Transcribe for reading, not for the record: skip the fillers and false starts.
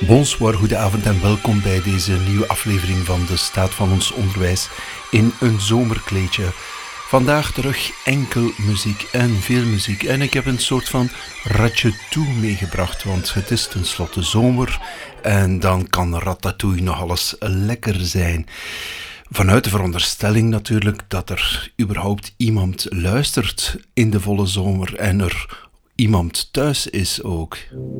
Bonsoir, goedenavond en welkom bij deze nieuwe aflevering van de Staat van ons Onderwijs in een zomerkleedje. Vandaag terug enkel muziek en veel muziek. En ik heb een soort van ratatouille meegebracht, want het is tenslotte zomer en dan kan ratatouille nog alles lekker zijn. Vanuit de veronderstelling natuurlijk dat er überhaupt iemand luistert in de volle zomer en er iemand thuis is ook.